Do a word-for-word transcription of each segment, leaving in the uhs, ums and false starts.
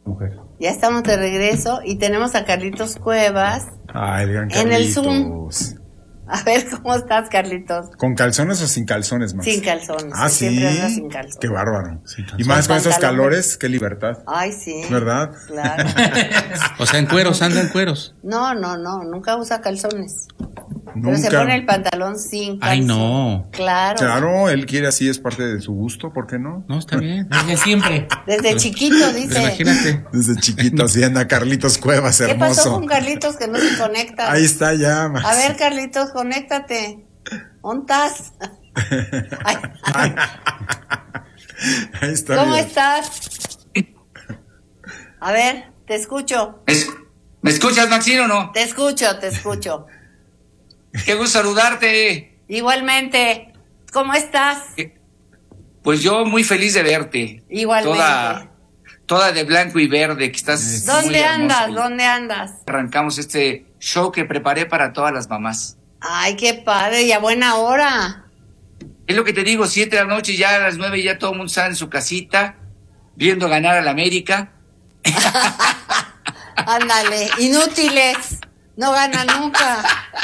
mujer. Ya estamos de regreso y tenemos a Carlitos Cuevas. Ah, el gran en el Carlitos. Zoom. A ver, ¿cómo estás, Carlitos? ¿Con calzones o sin calzones, Max? Sin calzones. Ah, sí. Siempre andas sin calzones. Qué bárbaro. Sin Y calzones. más con esos Pantalón. calores, qué libertad. Ay, sí. ¿Verdad? Claro. O sea, en cueros, anda en cueros. No, no, no, nunca usa calzones. Pero Nunca. se pone el pantalón sin calzón. Ay, no. Claro. Claro, él quiere así, es parte de su gusto, ¿por qué no? No, está bien. Desde siempre. Desde chiquito, Pues dice. imagínate. Desde chiquito, así anda Carlitos Cuevas, ¿Qué hermoso. pasó con Carlitos que no se conecta? Ahí está ya, Max. A ver, Carlitos, conéctate. ¿Dónde estás? Ay, Ay. Ahí está. ¿Cómo bien. estás? A ver, te escucho. ¿Me, me escuchas, Maxine, o no? Te escucho, te escucho. Qué gusto saludarte. Igualmente. ¿Cómo estás? Pues yo muy feliz de verte. Igualmente. Toda, toda de blanco y verde, que estás ¿Dónde muy hermosa. andas? ¿Dónde andas? Arrancamos este show que preparé para todas las mamás. Ay, qué padre, y a buena hora. Es lo que te digo, siete de la noche, ya a las nueve ya todo el mundo está en su casita, viendo ganar a la América. Ándale, inútiles. No ganan nunca.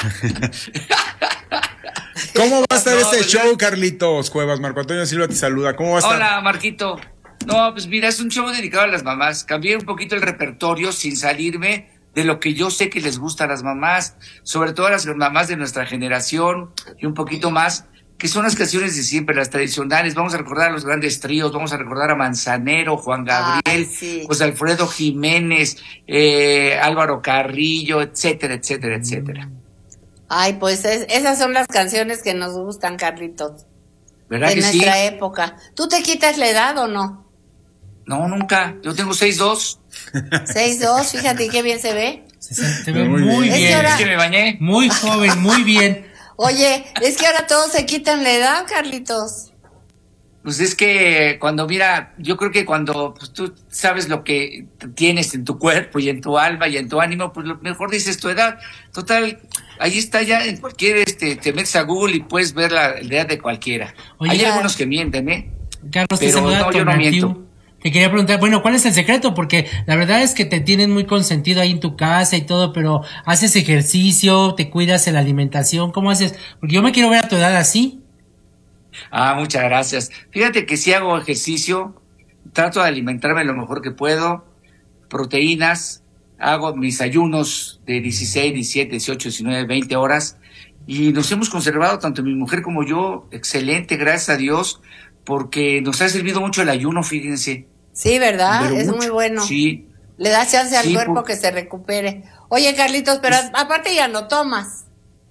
¿Cómo va a estar No, este pues, show, Carlitos Cuevas? Marco Antonio Silva te saluda. ¿Cómo va a estar? Hola, Marquito. No, pues mira, es un show dedicado a las mamás. Cambié un poquito el repertorio sin salirme de lo que yo sé que les gusta a las mamás, sobre todo a las mamás de nuestra generación y un poquito más, que son las canciones de siempre, las tradicionales. Vamos a recordar a los grandes tríos, vamos a recordar a Manzanero, Juan Gabriel, Ay, sí. José Alfredo Jiménez, eh, Álvaro Carrillo, etcétera, etcétera, etcétera. Ay, pues es- esas son las canciones que nos gustan, Carlitos. ¿Verdad De que sí? nuestra época. ¿Tú te quitas la edad o no? No, nunca. Yo tengo seis dos. seis dos, fíjate qué bien se ve. Se, se ve Muy muy bien. Es que bien. ahora- Es que me bañé. Muy joven, muy bien. Oye, es que ahora todos se quitan la edad, Carlitos. Pues es que cuando, mira, yo creo que cuando pues, tú sabes lo que tienes en tu cuerpo y en tu alma y en tu ánimo, pues lo mejor dices tu edad. Total, ahí está ya en cualquier, este, te metes a Google y puedes ver la edad de cualquiera. Oye, Hay claro. algunos que mienten, ¿eh? Carlos, te Pero saluda no, yo no Tonatiu. miento. Te quería preguntar, bueno, ¿cuál es el secreto? Porque la verdad es que te tienen muy consentido ahí en tu casa y todo, pero ¿haces ejercicio? ¿Te cuidas en la alimentación? ¿Cómo haces? Porque yo me quiero ver a tu edad así. Ah, muchas gracias. Fíjate que si hago ejercicio, trato de alimentarme lo mejor que puedo, proteínas, hago mis ayunos de dieciséis, diecisiete, dieciocho, diecinueve, veinte horas y nos hemos conservado, tanto mi mujer como yo, excelente, gracias a Dios, porque nos ha servido mucho el ayuno, fíjense. Sí, ¿verdad? Pero Es mucho. muy bueno. Sí, Le da chance al Sí, cuerpo por- que se recupere. Oye, Carlitos, pero Es- aparte ya no tomas.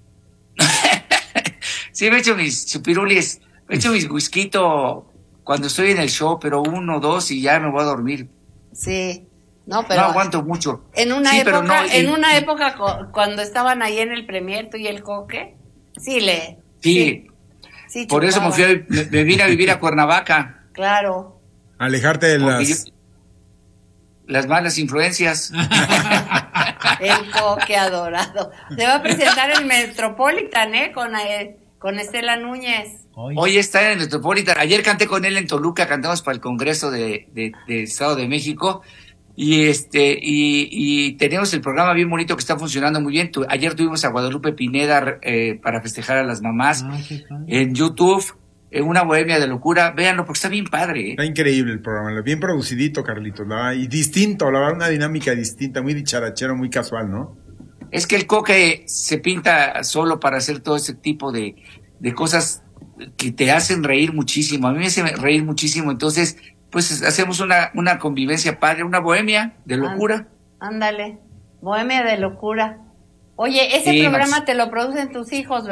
sí me echo mis chupirulis, me echo mis whisky cuando estoy en el show, pero uno, dos y ya me voy a dormir. Sí. No, pero no aguanto mucho. en una Sí, pero época, no, en y- una época co- cuando estaban ahí en el Premier, tú y el Coque, sí le. Sí, sí por eso me, chupaba. fui a- me, me vine a vivir a Cuernavaca. Claro. Alejarte de Porque las... yo- las malas influencias. El Coque adorado. Se va a presentar el Metropolitan, ¿eh? Con, eh, con Estela Núñez. Oye, Hoy está en el Metropolitan. Ayer canté con él en Toluca, cantamos para el Congreso de, de, de Estado de México. Y este, y, y tenemos el programa bien bonito que está funcionando muy bien. Tu- ayer tuvimos a Guadalupe Pineda eh, para festejar a las mamás ah, qué padre. en YouTube, en una bohemia de locura. Véanlo porque está bien padre. ¿eh? Está increíble el programa, bien producidito, Carlitos, la verdad, y distinto, la verdad, una dinámica distinta, muy dicharachero, muy casual, ¿no? Es que el Coque se pinta solo para hacer todo ese tipo de, de cosas que te hacen reír muchísimo. A mí me hace reír muchísimo. Entonces, pues hacemos una, una convivencia padre, una bohemia de locura. Ándale. Bohemia de locura. Oye, ese Sí, programa Max. te lo producen tus hijos,